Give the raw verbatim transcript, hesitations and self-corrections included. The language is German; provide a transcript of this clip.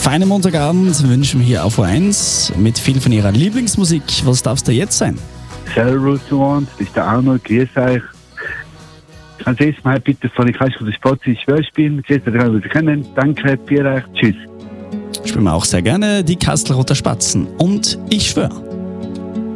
feinen Montagabend wünschen wir hier auf O eins mit viel von Ihrer Lieblingsmusik. Was darf es da jetzt sein? Servus, das ist der Arnold, grüß euch. Kannst du jetzt mal bitte von der Kasse von der Sport ich schwör spielen, mit jetzt dran, was können. Danke, für euch, tschüss. Spielen wir auch sehr gerne die Kastelroter Spatzen und ich schwör.